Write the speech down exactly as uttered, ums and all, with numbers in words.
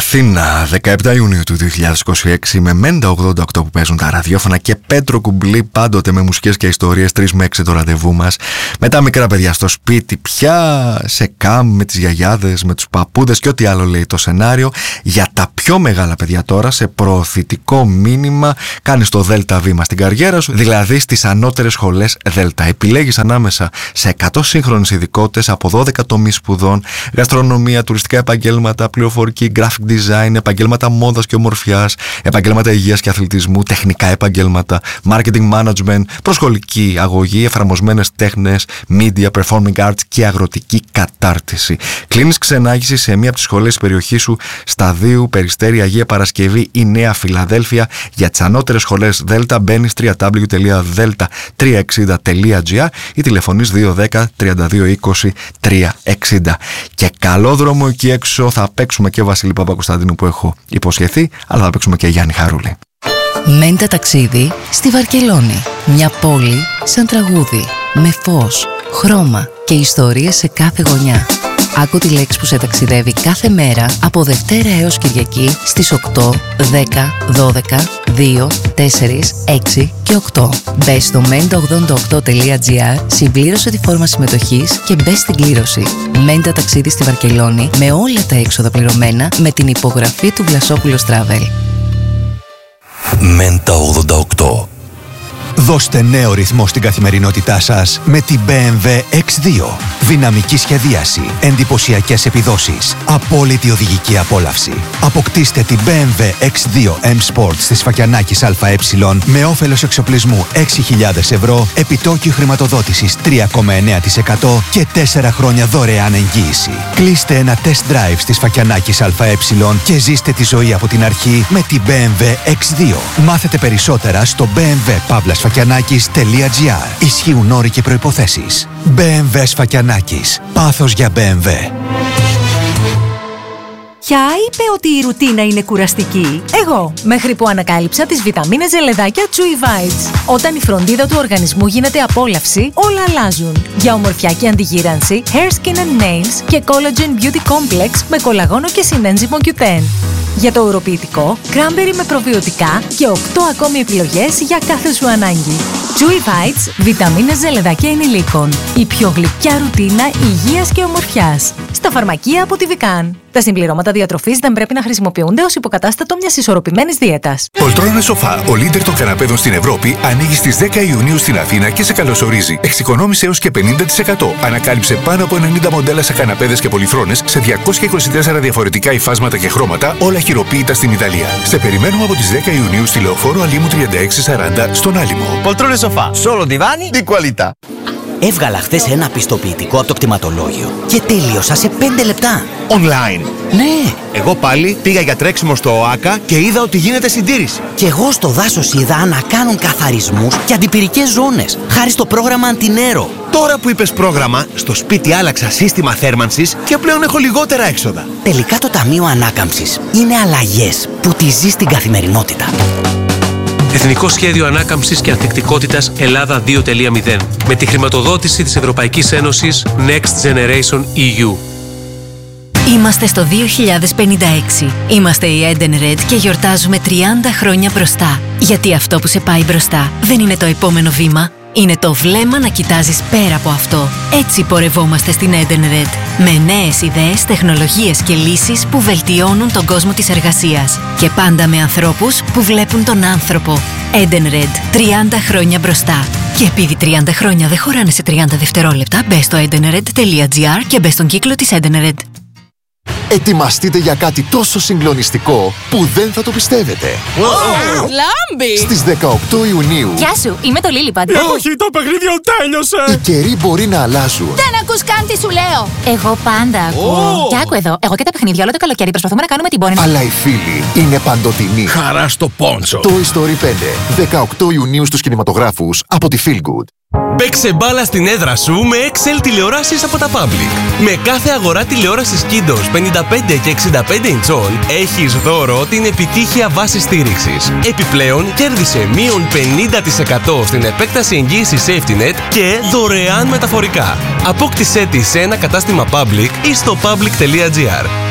Αθήνα, δεκαεπτά Ιουνίου του δύο χιλιάδες είκοσι έξι, με Μέντα ογδόντα οκτώ που παίζουν τα ραδιόφωνα και Πέτρο Κουμπλή, πάντοτε με μουσικές και ιστορίες. Τρεις με έξι το ραντεβού μας. Με τα μικρά παιδιά στο σπίτι, πια σε καμ, με τις γιαγιάδες, με τους παππούδες και ό,τι άλλο λέει το σενάριο. Για τα πιο μεγάλα παιδιά τώρα, σε προωθητικό μήνυμα, κάνεις το ΔΕΛΤΑ βήμα στην καριέρα σου, δηλαδή στις ανώτερες σχολές ΔΕΛΤΑ. Επιλέγεις ανάμεσα σε εκατό σύγχρονες ειδικότητες από δώδεκα τομείς σπουδών, γαστρονομία, τουριστικά επαγγέλματα, πληροφορική, graphic design, επαγγέλματα μόδας και ομορφιάς, επαγγέλματα υγείας και αθλητισμού, τεχνικά επαγγέλματα, marketing management, προσχολική αγωγή, εφαρμοσμένες τέχνες, media, performing arts και αγροτική κατάρτιση. Κλείνεις ξενάγηση σε μία από τις σχολές της περιοχής σου, Σταδίου, Περιστέρι, Αγία Παρασκευή ή Νέα Φιλαδέλφια. Για τις ανώτερες σχολές ΔΕΛΤΑ μπαίνεις double-u double-u double-u τελεία δέλτα τριακόσια εξήντα τελεία τζι άρ ή τηλεφωνείς δύο ένα μηδέν τρία δύο είκοσι τρία εξήντα. Και καλό δρόμο εκεί έξω. Θα παίξουμε και Βασίλη Παπακοσταντίνου που έχω υποσχεθεί, αλλά θα παίξουμε και Γιάννη Χαρούλη. Μέντα ταξίδι στη Βαρκελόνη. Μια πόλη σαν τραγούδι, με φως, χρώμα και ιστορίες σε κάθε γωνιά. Άκου τη λέξη που σε ταξιδεύει κάθε μέρα από Δευτέρα έως Κυριακή στις οκτώ, δέκα, δώδεκα, δύο, τέσσερα, έξι και οκτώ. Μπες στο μέντα ογδόντα οκτώ τελεία τζι άρ, συμπλήρωσε τη φόρμα συμμετοχής και μπες στην κλήρωση. Μέντα ταξίδι στη Βαρκελόνη με όλα τα έξοδα πληρωμένα με την υπογραφή του Βλασόπουλος Travel. Μέντα ογδόντα οκτώ. Δώστε νέο ρυθμό στην καθημερινότητά σας με την μπι εμ ντάμπλιου εξ δύο. Δυναμική σχεδίαση, εντυπωσιακές επιδόσεις, απόλυτη οδηγική απόλαυση. Αποκτήστε την μπι εμ ντάμπλιου εξ δύο εμ Sport στη Σφακιανάκης ΑΕ με όφελος εξοπλισμού έξι χιλιάδες ευρώ, επιτόκιο χρηματοδότησης τρία κόμμα εννέα τοις εκατό και τέσσερα χρόνια δωρεάν εγγύηση. Κλείστε ένα test drive στη Σφακιανάκης ΑΕ και ζήστε τη ζωή από την αρχή με την μπι εμ ντάμπλιου εξ δύο. Μάθετε περισσότερα στο μπι εμ ντάμπλιου παύλα σφακιανάκης τελεία τζι άρ. Ισχύουν όροι και προϋποθέσεις. μπι εμ ντάμπλιου Σφακιανάκης. Πάθος για μπι εμ ντάμπλιου. Ποια είπε ότι η ρουτίνα είναι κουραστική? Εγώ, μέχρι που ανακάλυψα τις βιταμίνες ζελεδάκια Chewy Vites. Όταν η φροντίδα του οργανισμού γίνεται απόλαυση, όλα αλλάζουν. Για ομορφιά και αντιγύρανση, Hair, Skin and Nails και Collagen Beauty Complex με κολαγόνο και συνένζυμο κιου τεν. Για το ουροποιητικό, Cranberry με προβιωτικά και οκτώ ακόμη επιλογές για κάθε σου ανάγκη. Chewy Vites, βιταμίνες ζελεδάκια ενηλίκων. Η πιο γλυκιά ρουτίνα υγείας και ομορφιάς. Στα φαρμακεία από τη Vican. Τα συμπληρώματα διατροφής δεν πρέπει να χρησιμοποιούνται ως υποκατάστατο μιας ισορροπημένης δίαιτας. Πολτρόνες Σοφά, ο leader των καναπέδων στην Ευρώπη, ανοίγει στις δέκα Ιουνίου στην Αθήνα και σε καλωσορίζει. Εξοικονόμησε έως και πενήντα τοις εκατό. Ανακάλυψε πάνω από ενενήντα μοντέλα σε καναπέδες και πολυθρόνες σε διακόσια είκοσι τέσσερα διαφορετικά υφάσματα και χρώματα, όλα χειροποίητα στην Ιταλία. Σε περιμένουμε από τις δέκα Ιουνίου στη Λεωφόρο Αλίμου τριάντα έξι σαράντα στον Άλυμο. Poltrone Sofà, solo divani di qualità. Έβγαλα χθες ένα πιστοποιητικό από το κτηματολόγιο και τέλειωσα σε πέντε λεπτά. Online. Ναι. Εγώ πάλι πήγα για τρέξιμο στο ΟΑΚΑ και είδα ότι γίνεται συντήρηση. Και εγώ στο δάσος είδα να κάνουν καθαρισμούς και αντιπυρικές ζώνες, χάρη στο πρόγραμμα Αντινέρο. Τώρα που είπες πρόγραμμα, στο σπίτι άλλαξα σύστημα θέρμανσης και πλέον έχω λιγότερα έξοδα. Τελικά το Ταμείο Ανάκαμψης είναι αλλαγές που τη ζεις στην καθημερινότητα. Εθνικό Σχέδιο Ανάκαμψης και Ανθεκτικότητας Ελλάδα δύο τελεία μηδέν με τη χρηματοδότηση της Ευρωπαϊκής Ένωσης Next Generation ι γιου. Είμαστε στο δύο χιλιάδες πενήντα έξι. Είμαστε η Edenred και γιορτάζουμε τριάντα χρόνια μπροστά. Γιατί αυτό που σε πάει μπροστά δεν είναι το επόμενο βήμα. Είναι το βλέμμα να κοιτάζεις πέρα από αυτό. Έτσι πορευόμαστε στην Edenred. Με νέες ιδέες, τεχνολογίες και λύσεις που βελτιώνουν τον κόσμο της εργασίας. Και πάντα με ανθρώπους που βλέπουν τον άνθρωπο. Edenred. τριάντα χρόνια μπροστά. Και επειδή τριάντα χρόνια δεν χωράνε σε τριάντα δευτερόλεπτα, μπες στο edenred τελεία τζι άρ και μπες στον κύκλο της Edenred. Ετοιμαστείτε για κάτι τόσο συγκλονιστικό που δεν θα το πιστεύετε. Wow. Λάμπη! Στις δεκαοκτώ Ιουνίου. Γεια σου, είμαι το Lillipad. Όχι, το παιχνίδι τέλειωσε! Οι καιροί μπορεί να αλλάζουν. Δεν ακούς καν τι σου λέω! Εγώ πάντα ακούω. Και άκου εδώ, εγώ και τα παιχνίδια όλο το καλοκαίρι προσπαθούμε να κάνουμε την πόρνη. Αλλά οι φίλοι είναι παντοτινοί. Χαρά στο πόντσο. Toy Story πέντε, δεκαοκτώ Ιουνίου στους κινηματογράφους από τη Feel Good. Παίξε μπάλα στην έδρα σου με Excel τηλεοράσεις από τα Public. Με κάθε αγορά τηλεόρασης Kindos πενήντα πέντε και εξήντα πέντε ιντσών έχεις δώρο την επιτύχεια βάση στήριξης. Επιπλέον κέρδισε μείον πενήντα τοις εκατό στην επέκταση εγγύησης SafetyNet και δωρεάν μεταφορικά. Απόκτησέ τη σε ένα κατάστημα Public ή στο public τελεία τζι άρ.